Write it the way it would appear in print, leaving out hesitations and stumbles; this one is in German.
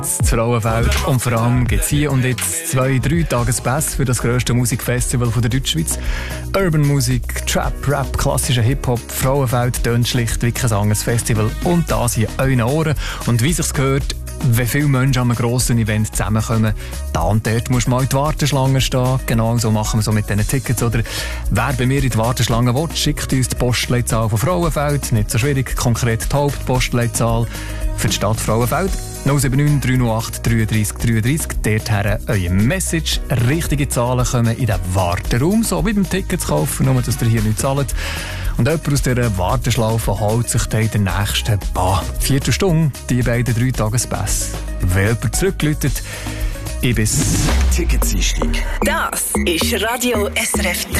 das Frauenfeld. Und vor allem gibt es hier und jetzt 2-3 Tagespässe für das grösste Musikfestival von der Deutschschweiz. Urban Musik, Trap, Rap, klassischer Hip-Hop, Frauenfeld tönt schlicht wie kein anderes Festival. Und das in euren Ohren. Und wie sich's gehört, wenn viele Menschen an einem grossen Event zusammenkommen, da und dort musst du mal in die Warteschlange stehen. Genau so machen wir so mit diesen Tickets. Oder wer bei mir in die Warteschlange will, schickt uns die Postleitzahl von Frauenfeld. Nicht so schwierig, konkret die Hauptpostleitzahl für die Stadt Frauenfeld. 079 308 33 33. Dorthin eure Message. Richtige Zahlen kommen in den Warteraum, so wie beim Tickets kaufen, nur dass ihr hier nicht zahlt. Und jemand aus dieser Warteschlaufe holt sich dann in der nächsten Viertelstunde die beiden 3 Tagespässe. Wenn jemand zurückläutet, ich bin's. Ticketseinstieg. Das ist Radio SRF 3.